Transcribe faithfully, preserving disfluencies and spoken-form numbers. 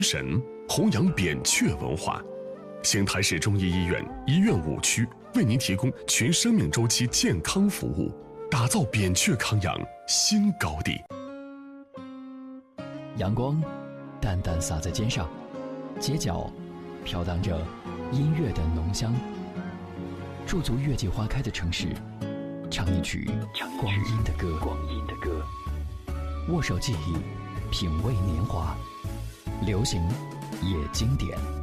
神，弘扬扁鹊文化。邢台市中医医院医院五区为您提供全生命周期健康服务，打造扁鹊康养新高地。 阳光淡淡洒在肩上，街角飘荡着音乐的浓香。驻足月季花开的城市，唱一曲光阴的歌。光阴的歌，握手记忆，品味年华，流行也经典。